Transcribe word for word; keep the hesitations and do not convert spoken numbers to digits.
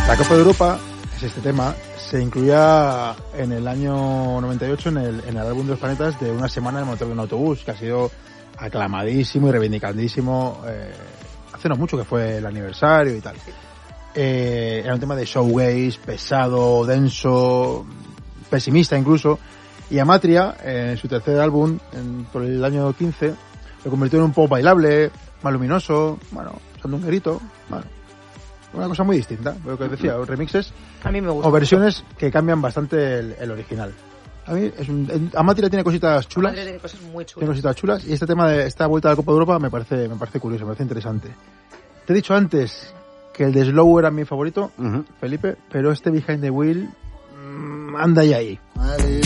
La Copa de Europa, es este tema, se incluía en el año noventa y ocho en el, en el álbum de los planetas de Una semana en el motor de un autobús, que ha sido aclamadísimo y reivindicadísimo, eh, hace no mucho que fue el aniversario y tal. Eh, era un tema de showgaze, pesado, denso, pesimista incluso, y Amatria, en su tercer álbum, en, por el año quince, lo convirtió en un pop bailable, más luminoso, bueno, sandunguerito, bueno, una cosa muy distinta, lo que decía, remixes a mí me gusta o versiones mucho. Que cambian bastante el, el original. A mí es un, Amatria tiene cositas chulas, Amatria tiene cosas muy chulas, tiene cositas chulas, y este tema de esta vuelta a la Copa de Europa me parece, me parece curioso, me parece interesante. Te he dicho antes que el de Slow era mi favorito, uh-huh. Felipe, pero este Behind the Wheel mmm, anda ya ahí.